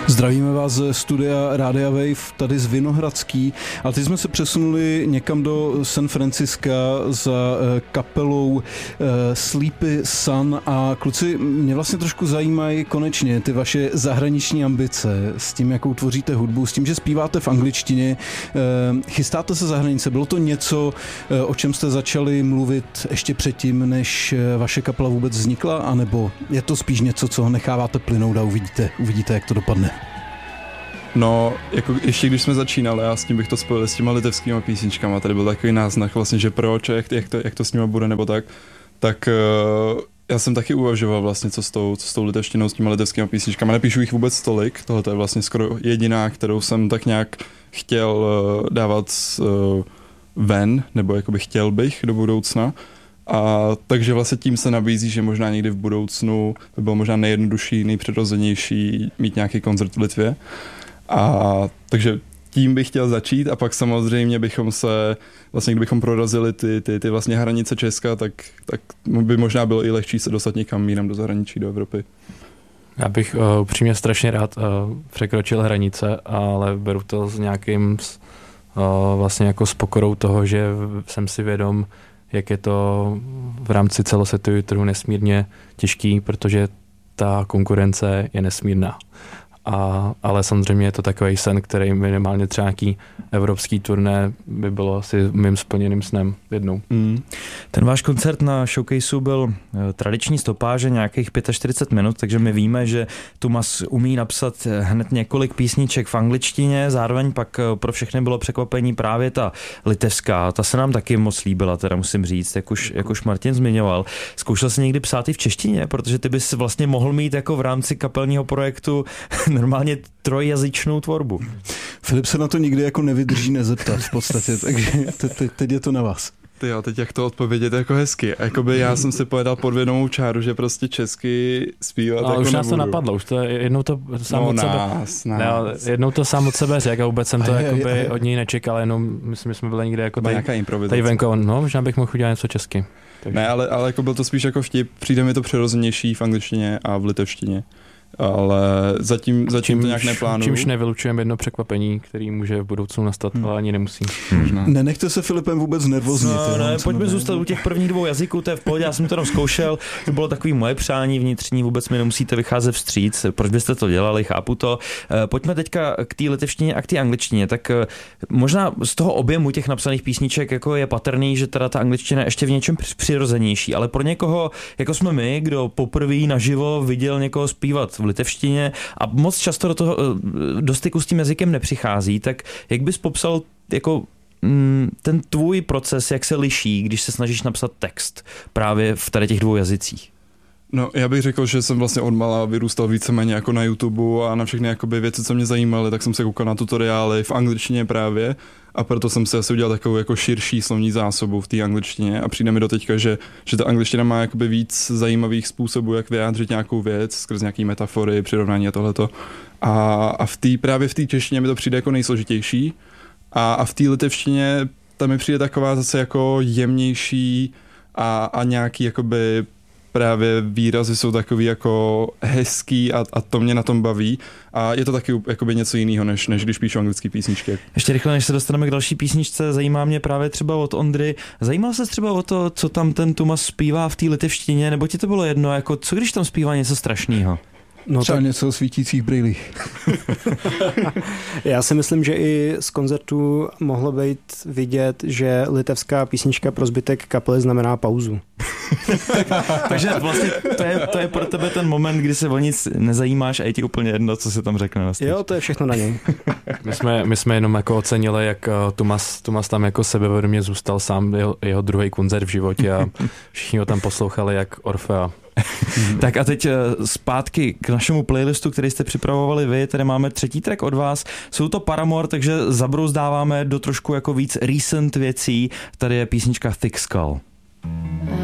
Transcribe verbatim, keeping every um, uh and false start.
Zdravíme vás ze studia Rádia Wave, tady z Vinohradský. A teď jsme se přesunuli někam do San Francisca za kapelou Sleepy Sun. A kluci, mě vlastně trošku zajímají konečně ty vaše zahraniční ambice s tím, jakou tvoříte hudbu, s tím, že zpíváte v angličtině. Chystáte se za hranice? Bylo to něco, o čem jste začali mluvit ještě předtím, než vaše kapela vůbec vznikla? Anebo je to spíš něco, co necháváte plynout a uvidíte, uvidíte, jak to dopadne? No, jako ještě když jsme začínali, já s tím bych to spojil s těma litevskýma písničkama, tady byl takový náznak vlastně, že proč, jak, jak, to, jak to s nima bude nebo tak, tak uh, já jsem taky uvažoval vlastně, co s tou, co s tou litevštinou, s těma litevskýma písničkama. Nepíšu jich vůbec tolik, tohle je vlastně skoro jediná, kterou jsem tak nějak chtěl uh, dávat uh, ven, nebo jakoby chtěl bych do budoucna. A takže vlastně tím se nabízí, že možná někdy v budoucnu by bylo možná nejjednodušší, nejpřirozenější mít nějaký koncert v Litvě. A takže tím bych chtěl začít a pak samozřejmě bychom se, vlastně kdybychom prorazili ty, ty, ty vlastně hranice Česka, tak, tak by možná bylo i lehčí se dostat někam jinam do zahraničí, do Evropy. Já bych uh, upřímně strašně rád uh, překročil hranice, ale beru to s nějakým uh, vlastně jako s pokorou toho, že jsem si vědom, jak je to v rámci celosvětového trhu nesmírně těžký, protože ta konkurence je nesmírná. A, ale samozřejmě je to takový sen, který minimálně třeba nějaký evropský turné by bylo asi mým splněným snem jednou. Mm. Ten váš koncert na showcaseu byl tradiční stopáže nějakých čtyřicet pět minut, takže my víme, že Tumas umí napsat hned několik písniček v angličtině, zároveň pak pro všechny bylo překvapení právě ta litevská, ta se nám taky moc líbila, teda musím říct, jak už, jak už Martin zmiňoval. Zkoušel jsi někdy psát i v češtině, protože ty bys vlastně mohl mít jako v rámci kapelního projektu normálně trojjazyčnou tvorbu. Filip se na to nikdy jako nevydrží nezeptat v podstatě, takže te, te, teď je to na vás. Ty jo, teď jak to odpovědět jako hezky. Jakoby já jsem si povedal podvědomou čáru, že prostě česky zpívat ale jako už nás nebudu. To napadlo, už to jednou to sám no, od sebe. Nás, nás. Ne, jednou to sám od sebe řekl a vůbec jsem to a je, jakoby je, je. od něj nečekal, jenom myslím, že jsme byli někde jako tady, tady venku, no možná bych mohl udělat něco česky. Takže. Ne, ale, ale jako byl to spíš jako vtip, přijde mi to přirozenější v angličtině a v litevštině. Ale zatím, zatím čím, to nějak neplánuju. Čímž nevylučujeme jedno překvapení, který může v budoucnu nastat, hmm. ale ani nemusí. Hmm. Nenechte se Filipem vůbec nervóznit. No, ne, pojďme zůstat u těch prvních dvou jazyků, to je v pohodě, já jsem to tam zkoušel, to bylo takový moje přání vnitřní, vůbec mi nemusíte vycházet vstříc, proč byste to dělali, chápu to. Pojďme teďka k té litevštině a k té angličtině, tak možná z toho objemu těch napsaných písniček jako je patrný, že teda ta angličtina je ještě v něčem přirozenější, ale pro někoho, jako jsme my, kdo poprvé naživo viděl někoho zpívat v litevštině a moc často do toho do styku s tím jazykem nepřichází, tak jak bys popsal jako ten tvůj proces, jak se liší, když se snažíš napsat text právě v tady těch dvou jazycích? No, já bych řekl, že jsem vlastně odmala vyrůstal víceméně jako na YouTube a na všechny jakoby věci, co mě zajímaly, tak jsem se koukal na tutoriály v angličtině právě a proto jsem si asi udělal takovou jako širší slovní zásobu v té angličtině a přijde mi do teďka, že, že ta angličtina má jakoby víc zajímavých způsobů, jak vyjádřit nějakou věc skrz nějaký metafory, přirovnání a tohleto. A, a v té právě v té češtině mi to přijde jako nejsložitější a, a v té litevštině tam mi přijde taková zase jako jemnější a, a nějaký jakoby právě výrazy jsou takový jako hezký a, a to mě na tom baví a je to taky jakoby něco jiného, než, než když píšu anglické písničky. Ještě rychle, než se dostaneme k další písničce, zajímá mě právě třeba od Ondry. Zajímal se třeba o to, co tam ten Tumas zpívá v té litevštině, nebo ti to bylo jedno, jako co když tam zpívá něco strašného? No třeba tak... něco o svítících brýlích. Já si myslím, že i z koncertu mohlo být vidět, že litevská písnička pro zbytek kapely znamená pauzu. Takže vlastně to je, to je pro tebe ten moment, kdy se o nic nezajímáš a je ti úplně jedno, co se tam řekne na stage. Jo, to je všechno na něj. My jsme, my jsme jenom jako ocenili, jak Tumas, Tumas tam jako sebevědomě zůstal sám, jeho, jeho druhý koncert v životě a všichni ho tam poslouchali jak Orfea. Tak a teď zpátky k našemu playlistu, který jste připravovali vy, tady máme třetí track od vás. Jsou to Paramore, takže zabrouzdáváme do trošku jako víc recent věcí. Tady je písnička Thick Skull.